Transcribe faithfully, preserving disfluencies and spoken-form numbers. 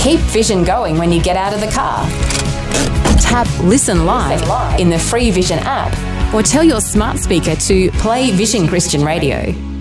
keep Vision going when you get out of the car. Tap Listen Live in the free Vision app or tell your smart speaker to play Vision Christian Radio.